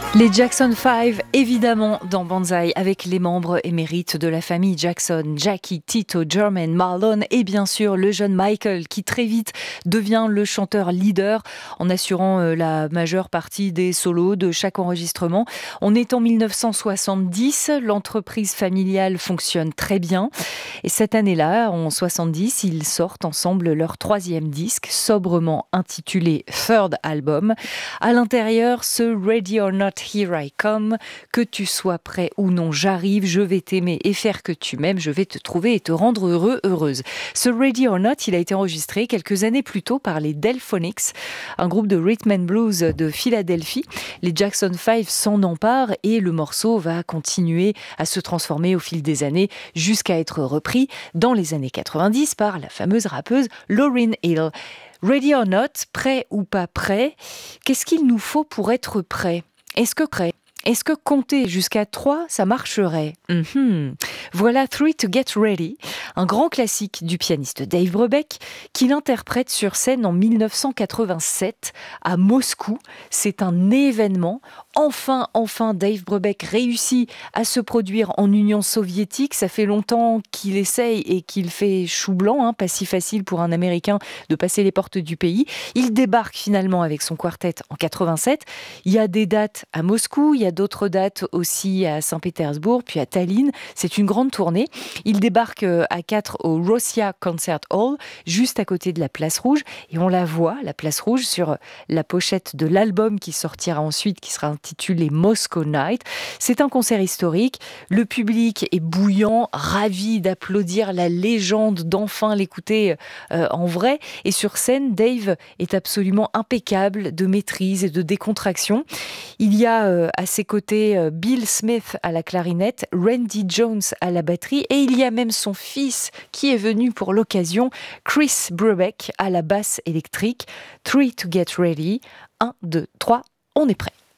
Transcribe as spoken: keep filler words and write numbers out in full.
Les Jackson five, évidemment, dans Banzai, avec les membres émérites de la famille Jackson, Jackie, Tito, Jermaine, Marlon et bien sûr le jeune Michael qui très vite devient le chanteur leader en assurant la majeure partie des solos de chaque enregistrement. On est en mille neuf cent soixante-dix, l'entreprise familiale fonctionne très bien et cette année-là, en soixante-dix, ils sortent ensemble leur troisième disque, sobrement intitulé Third Album. À l'intérieur, ce Ready or Not, Here I Come, que tu sois prêt ou non, j'arrive, je vais t'aimer et faire que tu m'aimes, je vais te trouver et te rendre heureux, heureuse. Ce Ready or Not, il a été enregistré quelques années plus tôt par les Delphonics, un groupe de rhythm and blues de Philadelphie. Les Jackson five s'en emparent et le morceau va continuer à se transformer au fil des années jusqu'à être repris dans les années quatre-vingt-dix par la fameuse rappeuse Lauryn Hill. Ready or not, prêt ou pas prêt, qu'est-ce qu'il nous faut pour être prêt ? Est-ce que prêt ? Est-ce que compter jusqu'à trois, ça marcherait ? mm-hmm. Voilà Three to Get Ready, un grand classique du pianiste Dave Brubeck, qui l'interprète sur scène en mille neuf cent quatre-vingt-sept à Moscou. C'est un événement. Enfin, enfin, Dave Brubeck réussit à se produire en Union soviétique. Ça fait longtemps qu'il essaye et qu'il fait chou blanc, hein, pas si facile pour un Américain de passer les portes du pays. Il débarque finalement avec son quartet en quatre-vingt-sept. Il y a des dates à Moscou, il y a d'autres dates aussi à Saint-Pétersbourg, puis à Tallinn. C'est une grande tournée. Il débarque à quatre au Rossiya Concert Hall, juste à côté de la Place Rouge. Et on la voit, la Place Rouge, sur la pochette de l'album qui sortira ensuite, qui sera intitulé Moscow Night. C'est un concert historique. Le public est bouillant, ravi d'applaudir la légende, d'enfin l'écouter euh, en vrai. Et sur scène, Dave est absolument impeccable de maîtrise et de décontraction. Il y a euh, à ses côtés euh, Bill Smith à la clarinette, Randy Jones à la batterie et il y a même son fils qui est venu pour l'occasion, Chris Brubeck à la basse électrique. Three to Get Ready. un, deux, trois, on est prêt.